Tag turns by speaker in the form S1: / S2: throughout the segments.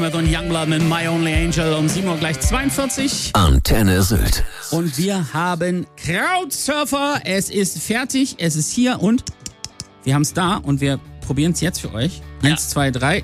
S1: Monat und Youngblood mit My Only Angel um 7 Uhr gleich 42.
S2: Antenne Sylt.
S1: Und wir haben Crowdsurfer. Es ist fertig, es ist hier und wir haben es da und wir probieren es jetzt für euch. 1, 2, 3.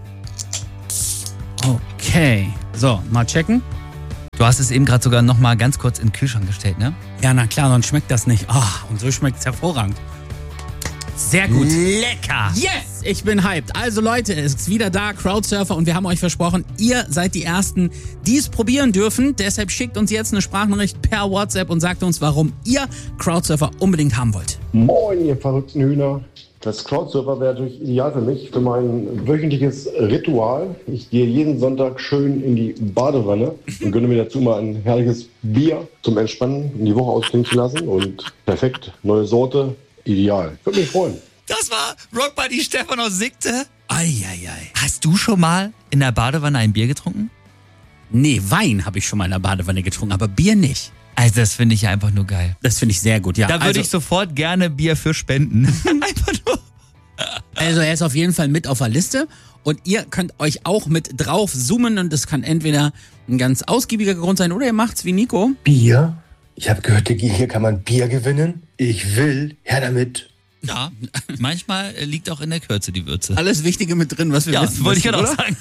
S1: Okay. So, mal checken.
S3: Du hast es eben gerade sogar noch mal ganz kurz in den Kühlschrank gestellt, ne?
S1: Ja, na klar, sonst schmeckt das nicht. Und so schmeckt es hervorragend. Sehr gut.
S3: Lecker!
S1: Yes! Ich bin hyped. Also Leute, es ist wieder da, Crowdsurfer, und wir haben euch versprochen, ihr seid die Ersten, die es probieren dürfen. Deshalb schickt uns jetzt eine Sprachnachricht per WhatsApp und sagt uns, warum ihr Crowdsurfer unbedingt haben wollt.
S4: Moin, ihr verrückten Hühner. Das Crowdsurfer wäre natürlich ideal für mich, für mein wöchentliches Ritual. Ich gehe jeden Sonntag schön in die Badewanne und gönne mir dazu mal ein herrliches Bier zum Entspannen, in die Woche ausklingen zu lassen. Und perfekt, neue Sorte, ideal. Würde mich freuen.
S3: Das war Rock Buddy Stefan aus Sigte.
S1: Eieiei.
S3: Hast du schon mal in der Badewanne ein Bier getrunken?
S1: Nee, Wein habe ich schon mal in der Badewanne getrunken, aber Bier nicht.
S3: Also das finde ich ja einfach nur geil.
S1: Das finde ich sehr gut, ja.
S3: Da würde ich sofort gerne Bier für spenden. Einfach nur.
S1: Also er ist auf jeden Fall mit auf der Liste und ihr könnt euch auch mit drauf zoomen und das kann entweder ein ganz ausgiebiger Grund sein oder ihr macht's wie Nico.
S5: Bier? Ich habe gehört, hier kann man Bier gewinnen. Ich will, her damit.
S3: Ja, manchmal liegt auch in der Kürze die Würze.
S1: Alles Wichtige mit drin, was wir wissen.
S3: Ja, wollte ich gerade auch
S1: oder?
S3: sagen.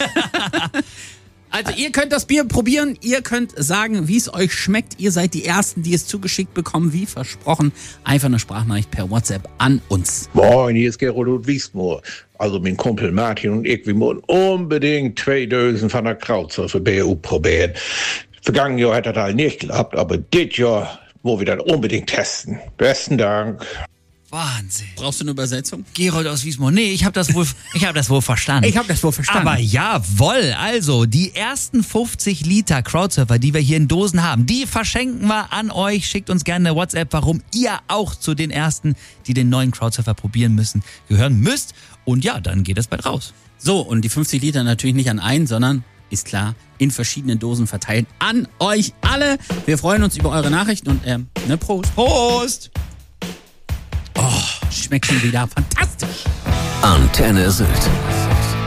S1: Also ihr könnt das Bier probieren, ihr könnt sagen, wie es euch schmeckt. Ihr seid die Ersten, die es zugeschickt bekommen, wie versprochen. Einfach eine Sprachnachricht per WhatsApp an uns.
S6: Moin, hier ist Gero Ludwigsmoor. Also mein Kumpel Martin und ich, wir müssen unbedingt 2 Dosen von der Crowdsurfer BU probieren. Vergangenes Jahr hat das halt nicht geklappt, aber dieses Jahr wollen wir das unbedingt testen. Besten Dank.
S3: Wahnsinn.
S1: Brauchst du eine Übersetzung?
S3: Gerold aus Wiesmoor. Nee, ich habe das wohl verstanden.
S1: Ich habe das wohl verstanden.
S3: Aber jawohl, also die ersten 50 Liter Crowdsurfer, die wir hier in Dosen haben, die verschenken wir an euch. Schickt uns gerne eine WhatsApp, warum ihr auch zu den Ersten, die den neuen Crowdsurfer probieren müssen, gehören müsst. Und ja, dann geht das bald raus.
S1: So, und die 50 Liter natürlich nicht an einen, sondern, ist klar, in verschiedenen Dosen verteilt an euch alle. Wir freuen uns über eure Nachrichten und Prost.
S3: Prost!
S1: Schmeckt schon wieder fantastisch.
S2: Antenne Sylt.